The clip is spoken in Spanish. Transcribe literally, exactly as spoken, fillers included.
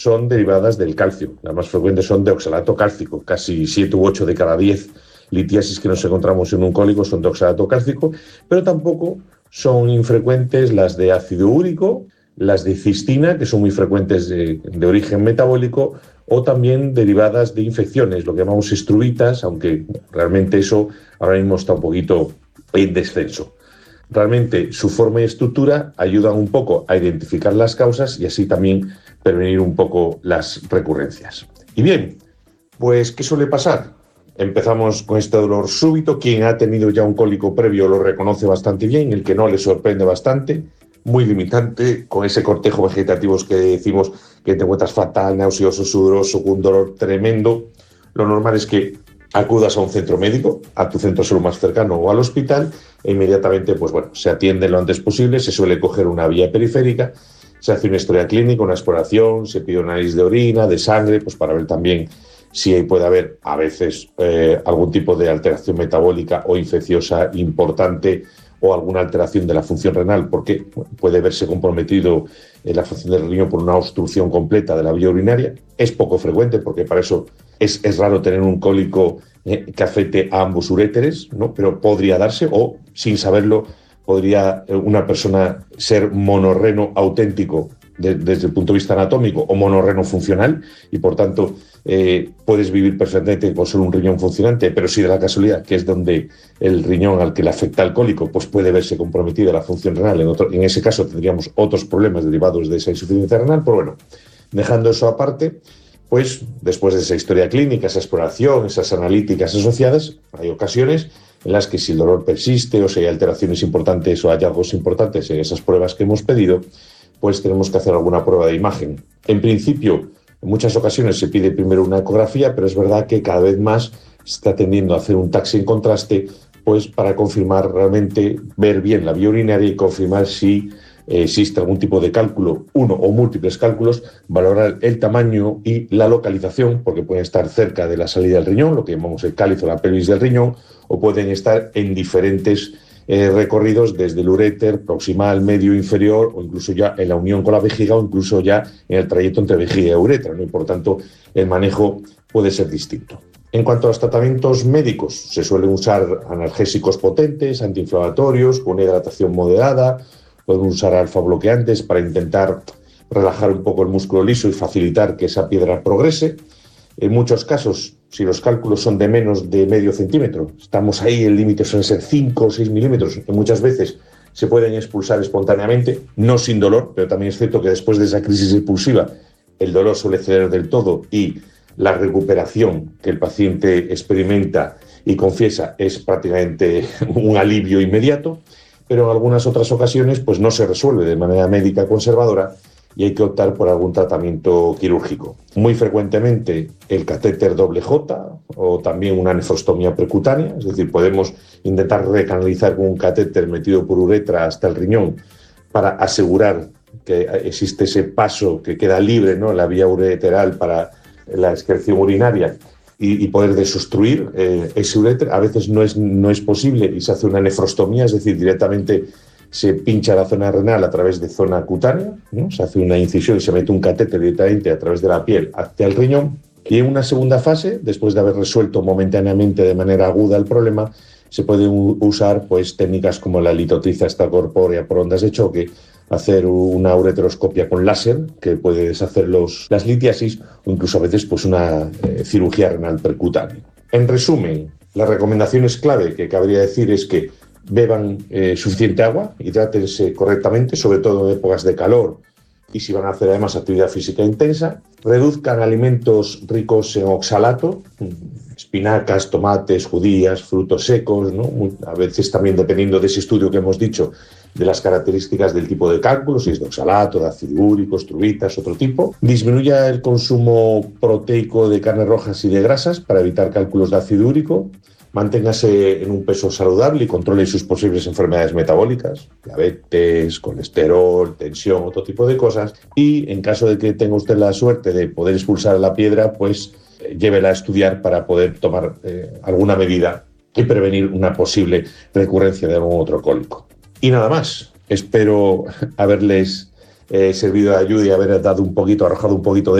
son derivadas del calcio. Las más frecuentes son de oxalato cálcico. Casi siete u ocho de cada diez litiasis que nos encontramos en un cólico son de oxalato cálcico, pero tampoco son infrecuentes las de ácido úrico, las de cistina, que son muy frecuentes de, de origen metabólico, o también derivadas de infecciones, lo que llamamos estruvitas, aunque realmente eso ahora mismo está un poquito en descenso. Realmente su forma y estructura ayudan un poco a identificar las causas y así también prevenir un poco las recurrencias. Y bien, pues ¿qué suele pasar? Empezamos con este dolor súbito. Quien ha tenido ya un cólico previo lo reconoce bastante bien, el que no le sorprende bastante, muy limitante, con ese cortejo vegetativo que decimos que te encuentras fatal, nauseoso, sudoroso, con un dolor tremendo. Lo normal es que acudas a un centro médico, a tu centro de salud más cercano o al hospital, e inmediatamente pues bueno, se atiende lo antes posible, se suele coger una vía periférica, se hace una historia clínica, una exploración, se pide un análisis de orina, de sangre, pues para ver también si puede haber a veces eh, algún tipo de alteración metabólica o infecciosa importante o alguna alteración de la función renal, porque puede verse comprometido eh, la función del riñón por una obstrucción completa de la vía urinaria. Es poco frecuente porque para eso es, es raro tener un cólico eh, que afecte a ambos uréteres, ¿no? Pero podría darse, o sin saberlo podría eh, una persona ser monorreno auténtico de, desde el punto de vista anatómico o monorreno funcional y por tanto eh, puedes vivir perfectamente con solo un riñón funcionante, pero si de la casualidad que es donde el riñón al que le afecta el cólico pues puede verse comprometida la función renal, en, otro, en ese caso tendríamos otros problemas derivados de esa insuficiencia renal. Pero bueno, dejando eso aparte, pues después de esa historia clínica, esa exploración, esas analíticas asociadas, hay ocasiones en las que si el dolor persiste o si hay alteraciones importantes o hallazgos importantes en esas pruebas que hemos pedido, pues tenemos que hacer alguna prueba de imagen. En principio, en muchas ocasiones se pide primero una ecografía, pero es verdad que cada vez más se está tendiendo a hacer un taxi en contraste, pues para confirmar realmente, ver bien la vía urinaria y confirmar si eh, existe algún tipo de cálculo, uno o múltiples cálculos, valorar el tamaño y la localización, porque pueden estar cerca de la salida del riñón, lo que llamamos el cáliz o la pelvis del riñón, o pueden estar en diferentes Eh, recorridos desde el uréter, proximal, medio, inferior, o incluso ya en la unión con la vejiga, o incluso ya en el trayecto entre vejiga y uretra, ¿no? Y por tanto, el manejo puede ser distinto. En cuanto a los tratamientos médicos, se suelen usar analgésicos potentes, antiinflamatorios, con una hidratación moderada, pueden usar alfa-bloqueantes para intentar relajar un poco el músculo liso y facilitar que esa piedra progrese. En muchos casos, si los cálculos son de menos de medio centímetro, estamos ahí, el límite suele ser cinco o seis milímetros, que muchas veces se pueden expulsar espontáneamente, no sin dolor, pero también es cierto que después de esa crisis expulsiva el dolor suele ceder del todo y la recuperación que el paciente experimenta y confiesa es prácticamente un alivio inmediato, pero en algunas otras ocasiones pues no se resuelve de manera médica conservadora y hay que optar por algún tratamiento quirúrgico. Muy frecuentemente el catéter doble J o también una nefrostomía precutánea, es decir, podemos intentar recanalizar con un catéter metido por uretra hasta el riñón para asegurar que existe ese paso que queda libre, ¿no?, en la vía ureteral para la excreción urinaria y, y poder desobstruir eh, ese uretra. A veces no es, no es posible y se hace una nefrostomía, es decir, directamente se pincha la zona renal a través de zona cutánea, ¿no? Se hace una incisión y se mete un catéter directamente a través de la piel hacia el riñón. Y en una segunda fase, después de haber resuelto momentáneamente de manera aguda el problema, se pueden usar pues, técnicas como la litotriza extracorpórea por ondas de choque, hacer una ureteroscopia con láser que puede deshacer los, las litiasis o incluso a veces pues, una eh, cirugía renal percutánea. En resumen, las recomendaciones clave que cabría decir es que beban eh, suficiente agua, hidrátense correctamente, sobre todo en épocas de calor y si van a hacer además actividad física intensa, reduzcan alimentos ricos en oxalato, espinacas, tomates, judías, frutos secos, ¿no? A veces también dependiendo de ese estudio que hemos dicho, de las características del tipo de cálculo, si es de oxalato, de ácido úrico, estruvitas, otro tipo. Disminuya el consumo proteico de carnes rojas y de grasas para evitar cálculos de ácido úrico. Manténgase en un peso saludable y controle sus posibles enfermedades metabólicas, diabetes, colesterol, tensión, otro tipo de cosas. Y en caso de que tenga usted la suerte de poder expulsar la piedra, pues eh, llévela a estudiar para poder tomar eh, alguna medida y prevenir una posible recurrencia de algún otro cólico. Y nada más. Espero haberles eh, servido de ayuda y haber dado un poquito, arrojado un poquito de